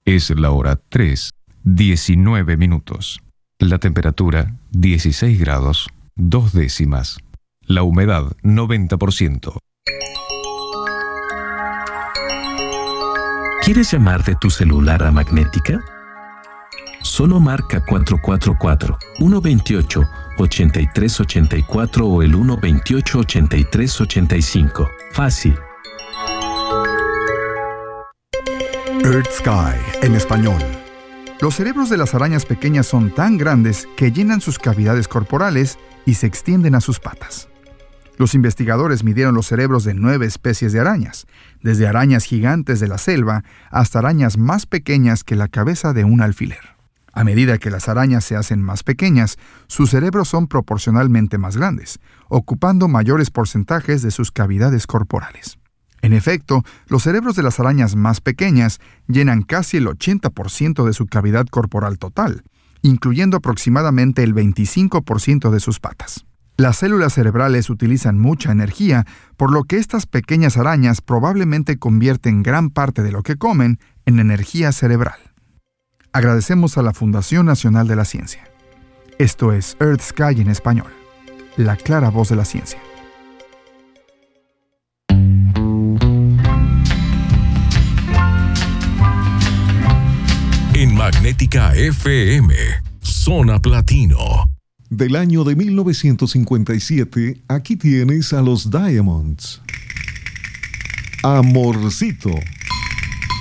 Es la hora 3:19. La temperatura 16 grados 2 décimas. La humedad 90%. ¿Quieres llamar de tu celular a Magnética? Solo marca 444-128-8384 o el 128-8385. Fácil. Earth Sky, en español. Los cerebros de las arañas pequeñas son tan grandes que llenan sus cavidades corporales y se extienden a sus patas. Los investigadores midieron los cerebros de 9 especies de arañas, desde arañas gigantes de la selva hasta arañas más pequeñas que la cabeza de un alfiler. A medida que las arañas se hacen más pequeñas, sus cerebros son proporcionalmente más grandes, ocupando mayores porcentajes de sus cavidades corporales. En efecto, los cerebros de las arañas más pequeñas llenan casi el 80% de su cavidad corporal total, incluyendo aproximadamente el 25% de sus patas. Las células cerebrales utilizan mucha energía, por lo que estas pequeñas arañas probablemente convierten gran parte de lo que comen en energía cerebral. Agradecemos a la Fundación Nacional de la Ciencia. Esto es Earth Sky en español, la clara voz de la ciencia. En Magnética FM, Zona Platino. Del año de 1957, aquí tienes a los Diamonds. Amorcito.